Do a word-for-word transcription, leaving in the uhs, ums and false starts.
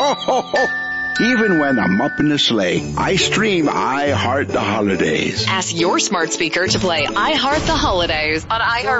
Ho, ho, ho. Even when I'm up in the sleigh, I stream I Heart the Holidays. Ask your smart speaker to play I Heart the Holidays on iHeart